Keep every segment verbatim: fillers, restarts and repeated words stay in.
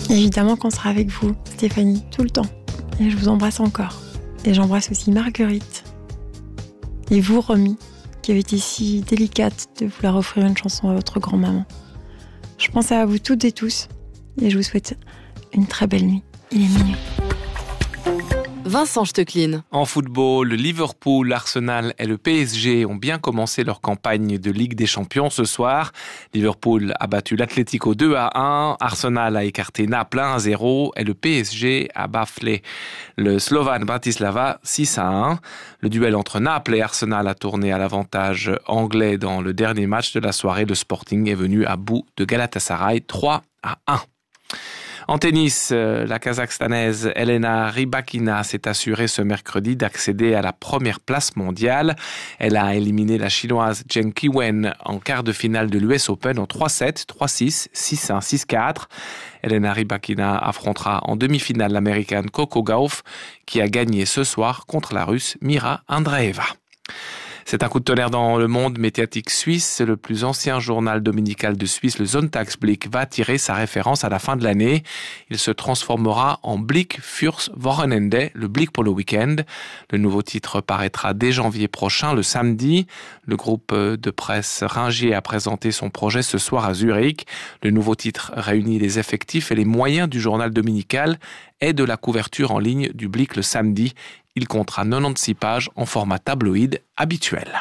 Évidemment qu'on sera avec vous, Stéphanie, tout le temps. Et je vous embrasse encore. Et j'embrasse aussi Marguerite. Et vous, Romy, qui avez été si délicate de vouloir offrir une chanson à votre grand-maman. Je pense à vous toutes et tous. Et je vous souhaite une très belle nuit. Il est minuit. Vincent Stecklin. En football, Liverpool, Arsenal et le P S G ont bien commencé leur campagne de Ligue des Champions ce soir. Liverpool a battu l'Atlético deux à un, Arsenal a écarté Naples un à zéro et le P S G a baflé le Slovan Bratislava six à un. Le duel entre Naples et Arsenal a tourné à l'avantage anglais dans le dernier match de la soirée. Le Sporting est venu à bout de Galatasaray trois à un. En tennis, la Kazakhstanaise Elena Rybakina s'est assurée ce mercredi d'accéder à la première place mondiale. Elle a éliminé la Chinoise Zheng Qiwen en quart de finale de l'U S Open en trois sept, trois six, six un, six quatre. Elena Rybakina affrontera en demi-finale l'Américaine Coco Gauff qui a gagné ce soir contre la Russe Mira Andreeva. C'est un coup de tonnerre dans le monde médiatique suisse. Le plus ancien journal dominical de Suisse, le Sonntagsblick, va tirer sa référence à la fin de l'année. Il se transformera en Blick fürs Wochenende, le Blick pour le week-end. Le nouveau titre paraîtra dès janvier prochain, le samedi. Le groupe de presse Ringier a présenté son projet ce soir à Zurich. Le nouveau titre réunit les effectifs et les moyens du journal dominical et de la couverture en ligne du Blick le samedi. Il comptera quatre-vingt-seize pages en format tabloïd habituel.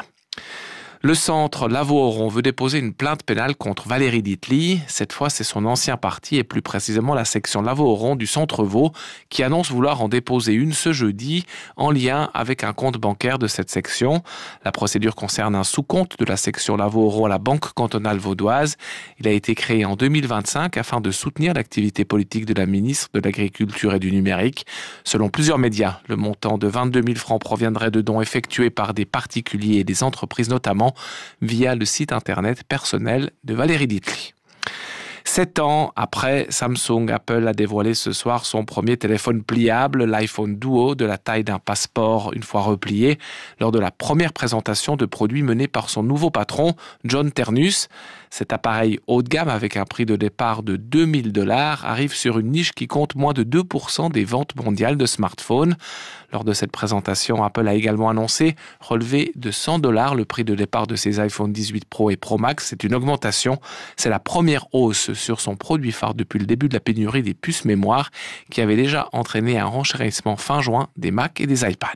Le centre Lavaux-Oron veut déposer une plainte pénale contre Valérie Ditli. Cette fois, c'est son ancien parti et plus précisément la section Lavaux-Oron du Centre Vaud qui annonce vouloir en déposer une ce jeudi en lien avec un compte bancaire de cette section. La procédure concerne un sous-compte de la section Lavaux-Oron à la Banque cantonale vaudoise. Il a été créé en deux mille vingt-cinq afin de soutenir l'activité politique de la ministre de l'Agriculture et du Numérique. Selon plusieurs médias, le montant de vingt-deux mille francs proviendrait de dons effectués par des particuliers et des entreprises notamment via le site internet personnel de Valérie Ditli. Sept ans après, Samsung Apple a dévoilé ce soir son premier téléphone pliable, l'iPhone Duo, de la taille d'un passeport une fois replié, lors de la première présentation de produits menée par son nouveau patron, John Ternus. Cet appareil haut de gamme avec un prix de départ de deux mille dollars arrive sur une niche qui compte moins de deux pour cent des ventes mondiales de smartphones. Lors de cette présentation, Apple a également annoncé relever de cent dollars le prix de départ de ses iPhone dix-huit Pro et Pro Max. C'est une augmentation. C'est la première hausse sur son produit phare depuis le début de la pénurie des puces mémoire qui avait déjà entraîné un renchérissement fin juin des Mac et des iPads.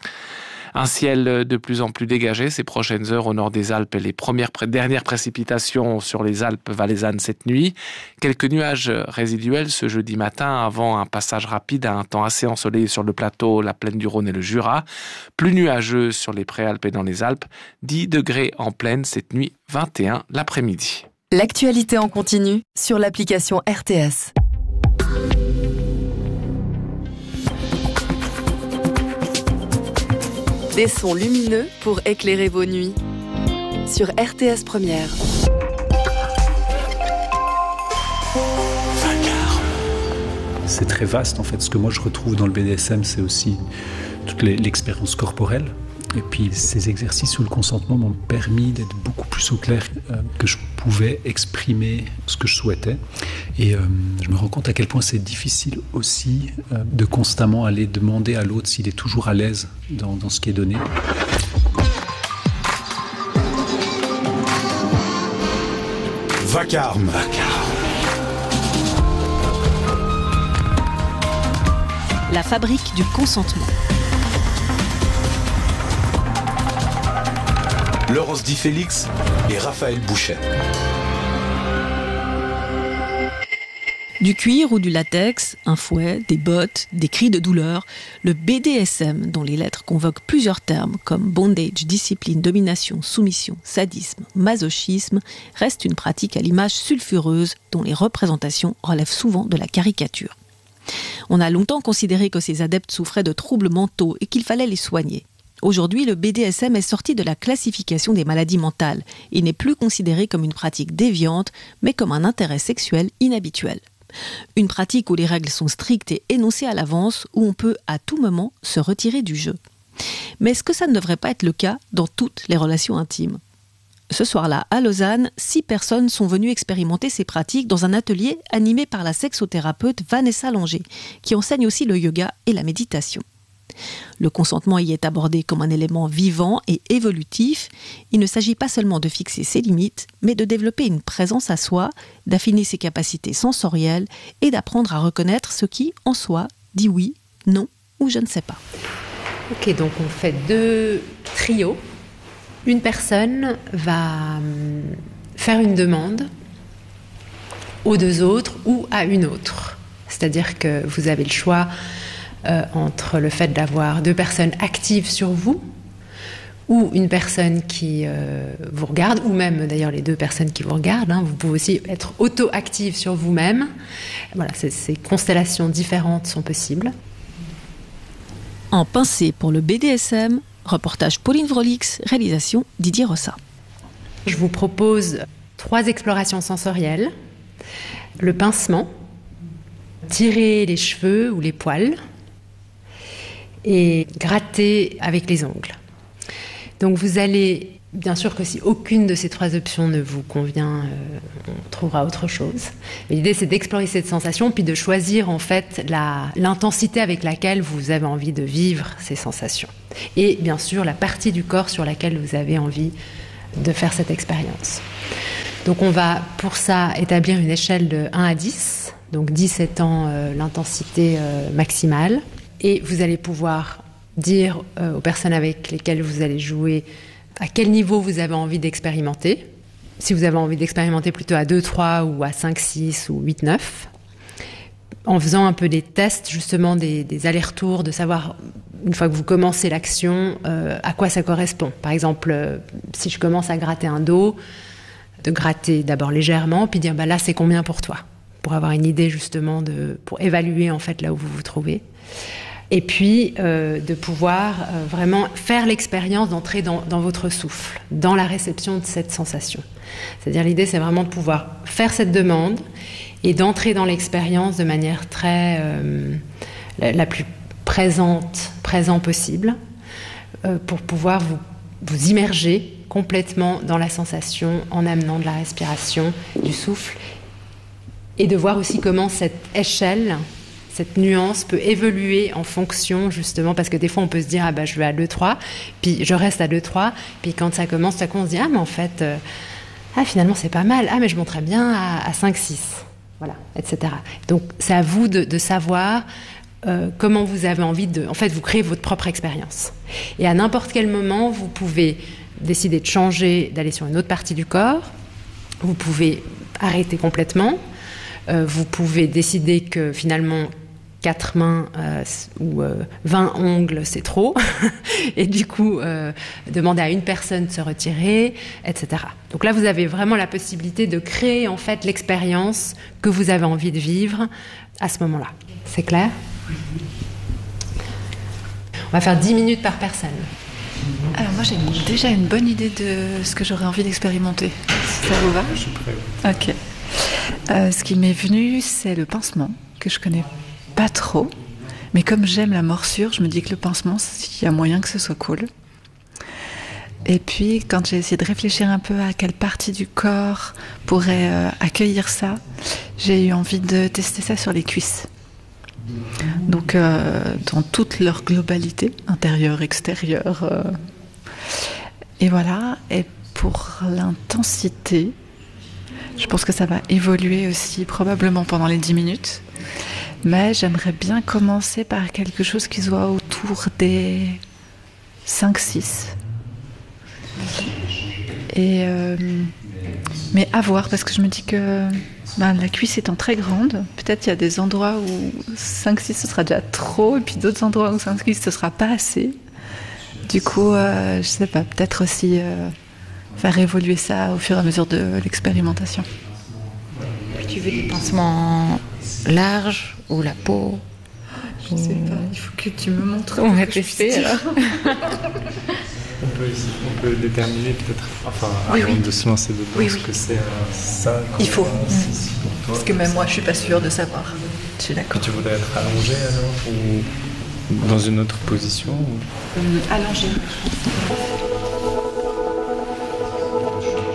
Un ciel de plus en plus dégagé ces prochaines heures au nord des Alpes et les premières pré- dernières précipitations sur les Alpes valaisannes cette nuit. Quelques nuages résiduels ce jeudi matin avant un passage rapide à un temps assez ensoleillé sur le plateau, la plaine du Rhône et le Jura. Plus nuageux sur les Préalpes et dans les Alpes. dix degrés en plaine cette nuit, vingt et un l'après-midi. L'actualité en continu sur l'application R T S. Des sons lumineux pour éclairer vos nuits. Sur R T S Première. C'est très vaste en fait. Ce que moi je retrouve dans le B D S M, c'est aussi toute les, l'expérience corporelle. Et puis ces exercices sous le consentement m'ont permis d'être beaucoup plus au clair, euh, que je pouvais exprimer ce que je souhaitais. Et euh, je me rends compte à quel point c'est difficile aussi euh, de constamment aller demander à l'autre s'il est toujours à l'aise dans, dans ce qui est donné. Vacarme. Vacarme. La fabrique du consentement. Laurence Di Félix et Raphaël Bouchet. Du cuir ou du latex, un fouet, des bottes, des cris de douleur, le B D S M, dont les lettres convoquent plusieurs termes comme bondage, discipline, domination, soumission, sadisme, masochisme, reste une pratique à l'image sulfureuse dont les représentations relèvent souvent de la caricature. On a longtemps considéré que ces adeptes souffraient de troubles mentaux et qu'il fallait les soigner. Aujourd'hui, le B D S M est sorti de la classification des maladies mentales et n'est plus considéré comme une pratique déviante, mais comme un intérêt sexuel inhabituel. Une pratique où les règles sont strictes et énoncées à l'avance, où on peut à tout moment se retirer du jeu. Mais est-ce que ça ne devrait pas être le cas dans toutes les relations intimes ? Ce soir-là, à Lausanne, six personnes sont venues expérimenter ces pratiques dans un atelier animé par la sexothérapeute Vanessa Langer, qui enseigne aussi le yoga et la méditation. Le consentement y est abordé comme un élément vivant et évolutif. Il ne s'agit pas seulement de fixer ses limites, mais de développer une présence à soi, d'affiner ses capacités sensorielles et d'apprendre à reconnaître ce qui, en soi, dit oui, non ou je ne sais pas. Ok, donc on fait deux trios. Une personne va faire une demande aux deux autres ou à une autre. C'est-à-dire que vous avez le choix euh, entre le fait d'avoir deux personnes actives sur vous ou une personne qui euh, vous regarde, ou même d'ailleurs les deux personnes qui vous regardent. Hein, vous pouvez aussi être auto-active sur vous-même. Voilà, ces, ces constellations différentes sont possibles. En pincée pour le B D S M, reportage Pauline Vrolix, réalisation Didier Rossa. Je vous propose trois explorations sensorielles. Le pincement, tirer les cheveux ou les poils et gratter avec les ongles. Donc vous allez, bien sûr que si aucune de ces trois options ne vous convient, euh, on trouvera autre chose. Mais l'idée c'est d'explorer cette sensation puis de choisir en fait la, l'intensité avec laquelle vous avez envie de vivre ces sensations. Et bien sûr la partie du corps sur laquelle vous avez envie de faire cette expérience. Donc on va pour ça établir une échelle de un à dix, donc dix étant euh, l'intensité euh, maximale. Et vous allez pouvoir dire euh, aux personnes avec lesquelles vous allez jouer à quel niveau vous avez envie d'expérimenter. Si vous avez envie d'expérimenter plutôt à deux trois ou à cinq six ou huit neuf. En faisant un peu des tests, justement des, des allers-retours, de savoir, une fois que vous commencez l'action, euh, à quoi ça correspond. Par exemple, euh, si je commence à gratter un dos, de gratter d'abord légèrement, puis dire bah là c'est combien pour toi, pour avoir une idée justement, de, pour évaluer en fait là où vous vous trouvez. Et puis euh, de pouvoir euh, vraiment faire l'expérience d'entrer dans, dans votre souffle, dans la réception de cette sensation. C'est-à-dire l'idée c'est vraiment de pouvoir faire cette demande et d'entrer dans l'expérience de manière très euh, la, la plus présente, présent possible, euh, pour pouvoir vous, vous immerger complètement dans la sensation en amenant de la respiration, du souffle, et de voir aussi comment cette échelle, cette nuance peut évoluer en fonction, justement, parce que des fois on peut se dire ah bah je vais à deux trois, puis je reste à deux trois, puis quand ça commence, tout à coup on se dit ah mais en fait euh, ah finalement c'est pas mal, ah mais je monterais bien à, à cinq six, voilà, et cetera. Donc c'est à vous de, de savoir euh, comment vous avez envie de, en fait vous créez votre propre expérience. Et à n'importe quel moment vous pouvez décider de changer, d'aller sur une autre partie du corps, vous pouvez arrêter complètement, euh, vous pouvez décider que finalement quatre mains euh, ou euh, vingt ongles, c'est trop. Et du coup, euh, demander à une personne de se retirer, et cetera. Donc là, vous avez vraiment la possibilité de créer en fait l'expérience que vous avez envie de vivre à ce moment-là. C'est clair ? On va faire dix minutes par personne. Alors moi, j'ai déjà une bonne idée de ce que j'aurais envie d'expérimenter. Ça vous va ? Je suis prêt. Ok. Euh, ce qui m'est venu, c'est le pincement, que je connais pas trop, mais comme j'aime la morsure, je me dis que le pincement, il y a moyen que ce soit cool. Et puis, quand j'ai essayé de réfléchir un peu à quelle partie du corps pourrait euh, accueillir ça, j'ai eu envie de tester ça sur les cuisses. Donc, euh, dans toute leur globalité, intérieure, extérieure. Euh, et voilà. Et pour l'intensité, je pense que ça va évoluer aussi, probablement pendant les dix minutes. Mais j'aimerais bien commencer par quelque chose qui soit autour des cinq six. Et euh, mais à voir, parce que je me dis que ben, la cuisse étant très grande, peut-être il y a des endroits où cinq six ce sera déjà trop, et puis d'autres endroits où cinq six ce sera pas assez. Du coup, euh, je sais pas, peut-être aussi euh, faire évoluer ça au fur et à mesure de l'expérimentation. Tu veux des pinsements larges ou la peau? Je sais pas, il faut que tu me montres. On va tester alors. On peut, on peut déterminer peut-être, enfin, oui, avant oui. de se lancer dedans, oui, ce oui. que c'est un cinq. Il faut. Un six pour toi. Parce que même moi, je suis pas sûre de savoir. Je suis d'accord. Et tu voudrais être allongé alors, ou dans une autre position ou... euh, Allongé.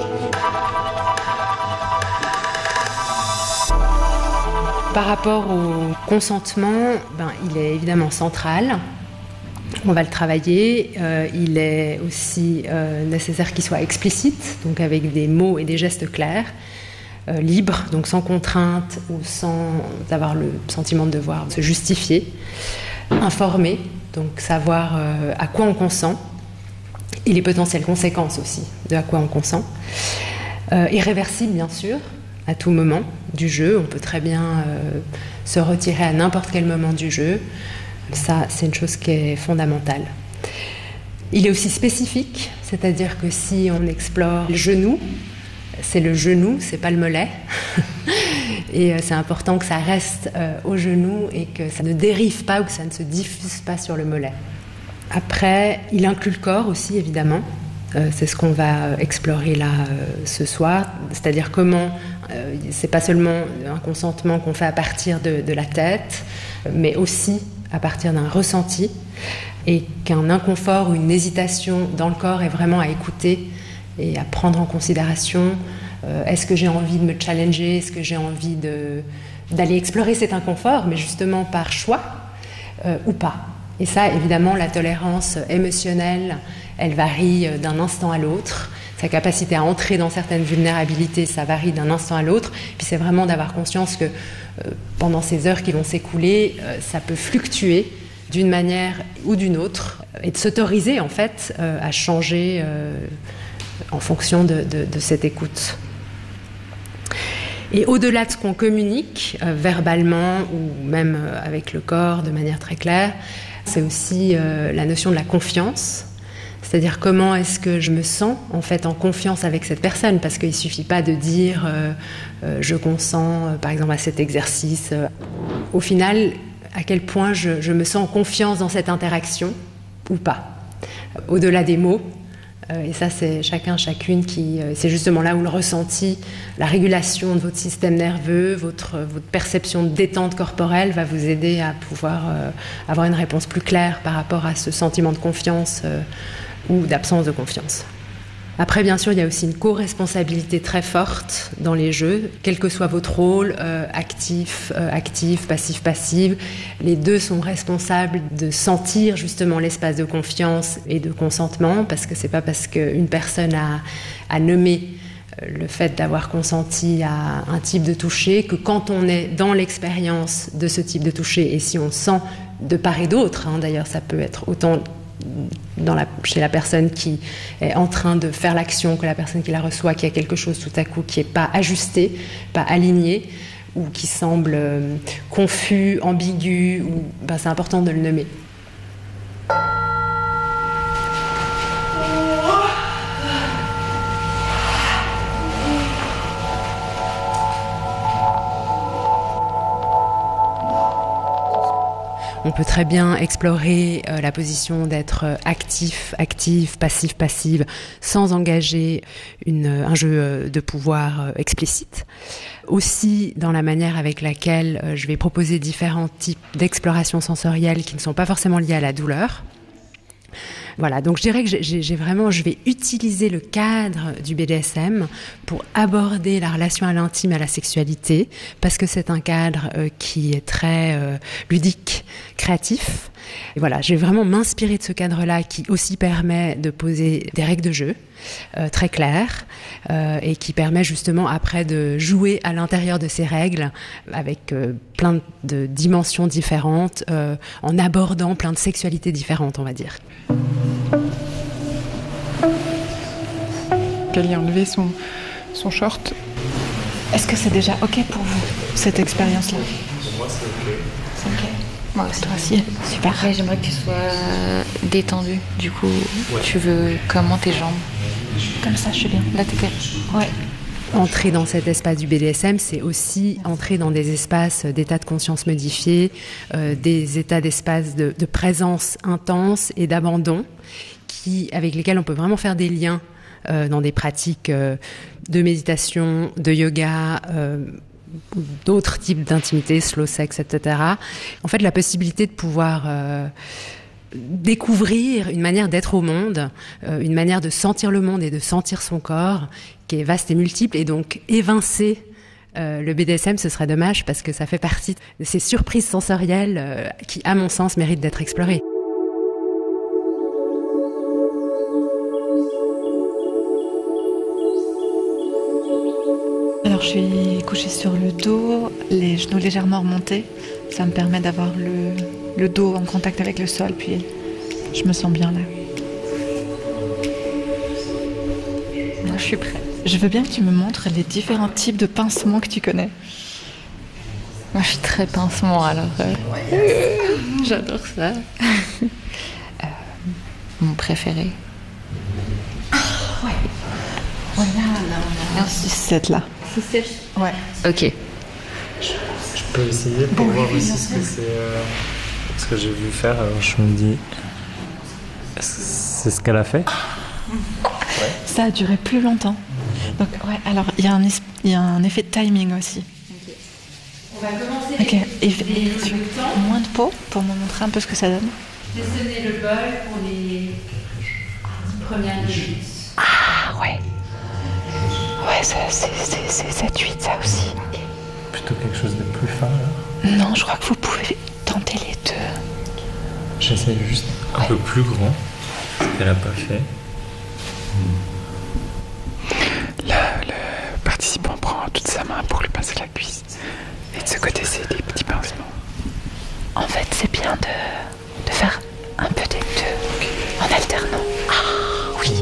par rapport au consentement, ben, il est évidemment central. On va le travailler. Euh, il est aussi euh, nécessaire qu'il soit explicite, donc avec des mots et des gestes clairs, euh, libres, donc sans contrainte ou sans avoir le sentiment de devoir se justifier. Informé, donc savoir euh, à quoi on consent et les potentielles conséquences aussi de à quoi on consent. Euh, irréversible, bien sûr, à tout moment du jeu. On peut très bien euh, se retirer à n'importe quel moment du jeu. Ça, c'est une chose qui est fondamentale. Il est aussi spécifique, c'est-à-dire que si on explore le genou, c'est le genou, c'est pas le mollet. Et euh, c'est important que ça reste euh, au genou et que ça ne dérive pas ou que ça ne se diffuse pas sur le mollet. Après, il inclut le corps aussi, évidemment. Euh, c'est ce qu'on va explorer là euh, ce soir, c'est-à-dire comment, euh, c'est pas seulement un consentement qu'on fait à partir de, de la tête, mais aussi à partir d'un ressenti, et qu'un inconfort ou une hésitation dans le corps est vraiment à écouter et à prendre en considération. Euh, est-ce que j'ai envie de me challenger? Est-ce que j'ai envie de, d'aller explorer cet inconfort, mais justement par choix euh, ou pas? Et ça, évidemment, la tolérance émotionnelle, elle varie d'un instant à l'autre. Sa capacité à entrer dans certaines vulnérabilités, ça varie d'un instant à l'autre. Puis c'est vraiment d'avoir conscience que euh, pendant ces heures qui vont s'écouler, euh, ça peut fluctuer d'une manière ou d'une autre, et de s'autoriser en fait euh, à changer euh, en fonction de, de, de cette écoute. Et au-delà de ce qu'on communique, euh, verbalement ou même euh, avec le corps de manière très claire, c'est aussi euh, la notion de la confiance. C'est-à-dire comment est-ce que je me sens en fait en confiance avec cette personne, parce qu'il ne suffit pas de dire euh, euh, je consens euh, par exemple à cet exercice. Euh, au final, à quel point je, je me sens en confiance dans cette interaction ou pas, au-delà des mots. Euh, et ça, c'est chacun, chacune qui... Euh, c'est justement là où le ressenti, la régulation de votre système nerveux, votre, votre perception de détente corporelle va vous aider à pouvoir euh, avoir une réponse plus claire par rapport à ce sentiment de confiance euh, ou d'absence de confiance. Après, bien sûr, il y a aussi une co-responsabilité très forte dans les jeux, quel que soit votre rôle, euh, actif, euh, actif, passif, passive. Les deux sont responsables de sentir justement l'espace de confiance et de consentement, parce que c'est pas parce qu'une personne a, a nommé le fait d'avoir consenti à un type de toucher que quand on est dans l'expérience de ce type de toucher, et si on sent de part et d'autre, hein, d'ailleurs ça peut être autant dans la, chez la personne qui est en train de faire l'action que la personne qui la reçoit, qui a quelque chose tout à coup qui n'est pas ajusté, pas aligné, ou qui semble euh, confus, ambigu, ou, ben, c'est important de le nommer. On peut très bien explorer euh, la position d'être actif, active, passif, passive, sans engager une, un jeu de pouvoir euh, explicite. Aussi dans la manière avec laquelle euh, je vais proposer différents types d'exploration sensorielle qui ne sont pas forcément liées à la douleur. Voilà, donc je dirais que j'ai, j'ai vraiment, je vais utiliser le cadre du B D S M pour aborder la relation à l'intime et à la sexualité, parce que c'est un cadre euh, qui est très euh, ludique, créatif. Et voilà, je vais vraiment m'inspirer de ce cadre-là qui aussi permet de poser des règles de jeu euh, très claires euh, et qui permet justement après de jouer à l'intérieur de ces règles avec euh, plein de dimensions différentes, euh, en abordant plein de sexualités différentes, on va dire. Qu'elle a enlevé son, son short. Est-ce que c'est déjà OK pour vous, cette expérience-là? Pour moi, c'est OK. C'est OK. Moi aussi. Toi aussi. Super. Après, j'aimerais que tu sois détendu. Du coup, ouais. Tu veux comment tes jambes? Comme ça, je suis bien. Là, t'es ouais. Entrer dans cet espace du B D S M, c'est aussi entrer dans des espaces d'état de conscience modifiés, euh, des états d'espace de, de présence intense et d'abandon, qui, avec lesquels on peut vraiment faire des liens euh, dans des pratiques euh, de méditation, de yoga, euh, ou d'autres types d'intimité, slow sex, et cetera. En fait, la possibilité de pouvoir euh, découvrir une manière d'être au monde, euh, une manière de sentir le monde et de sentir son corps qui est vaste et multiple, et donc évincer Euh, le B D S M, ce serait dommage parce que ça fait partie de ces surprises sensorielles euh, qui, à mon sens, méritent d'être explorées. Alors je suis couchée sur le dos, les genoux légèrement remontés. Ça me permet d'avoir le, le dos en contact avec le sol, puis je me sens bien là. Moi, je suis prête. Je veux bien que tu me montres les différents types de pincements que tu connais. Moi, je suis très pincement, alors... Euh... Ouais. J'adore ça. euh, mon préféré. Ah, ouais. Voilà, là, on a... C'est cette là. C'est cette. Ouais. Ok. Je, je peux essayer pour bon, voir oui, aussi ce que c'est... Euh, ce que j'ai vu faire, alors je me dis... C'est ce qu'elle a fait. Ouais. Ça a duré plus longtemps. Donc, ouais, alors, il y, es- y a un effet de timing aussi. Okay. On va commencer okay. avec, et, et, avec le temps. Moins de peau pour me montrer un peu ce que ça donne. Descendez le bol pour les dix premières minutes. Ah, ouais. Ouais, ça, c'est, c'est, c'est sept huit, ça aussi. Plutôt quelque chose de plus fin, là. Non, je crois que vous pouvez tenter les deux. J'essaie juste un ouais. peu plus grand, ce qu'elle n'a pas fait. Là, le participant prend toute sa main pour lui pincer la cuisse. Et de ce côté, c'est des petits pincements. En fait, c'est bien de, de faire un peu des deux, en alternant. Ah, oui.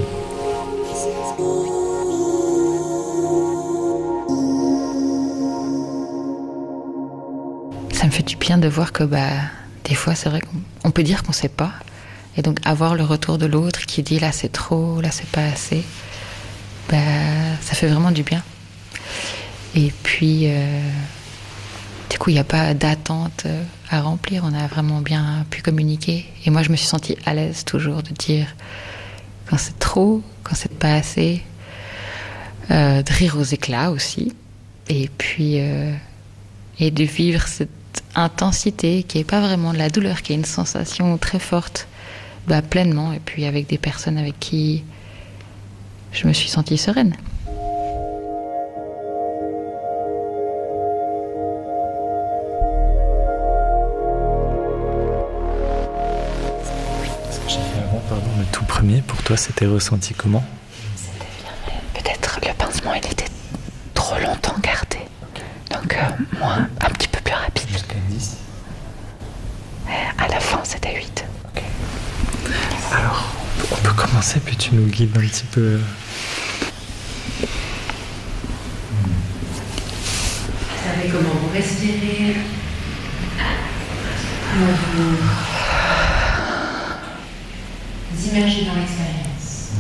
Ça me fait du bien de voir que bah, des fois, c'est vrai qu'on peut dire qu'on ne sait pas. Et donc, avoir le retour de l'autre qui dit là, c'est trop, là, c'est pas assez, bah, ça fait vraiment du bien. Et puis, euh, du coup, il n'y a pas d'attente à remplir. On a vraiment bien pu communiquer. Et moi, je me suis sentie à l'aise toujours de dire quand c'est trop, quand c'est pas assez, euh, de rire aux éclats aussi. Et puis, euh, et de vivre cette intensité qui n'est pas vraiment de la douleur, qui est une sensation très forte, bah, pleinement, et puis avec des personnes avec qui je me suis sentie sereine. Ce que j'ai fait avant, pardon, le tout premier, pour toi, c'était ressenti comment? C'était bien, mais peut-être le pincement, il était trop longtemps gardé. Donc, euh, moins, un petit peu plus rapide. Jusqu'à dix. À la fin, c'était huit. Okay. Alors, on peut commencer, puis tu nous guides un petit peu. Vous savez comment vous respirez, comment vous vous immergez dans l'expérience.